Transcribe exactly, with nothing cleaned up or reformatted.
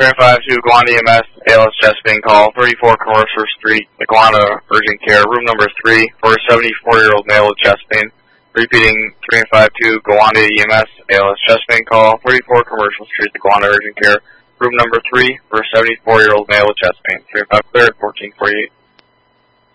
three five two, Gowanda E M S, A L S chest pain call, thirty-four Commercial Street, Gowanda Urgent Care, room number three, for a seventy-four-year-old male with chest pain. Repeating, three five two, Gowanda E M S, A L S chest pain call, thirty-four Commercial Street, Gowanda Urgent Care, room number three, for a seventy-four-year-old male with chest pain. three five cleared, fourteen forty-eight.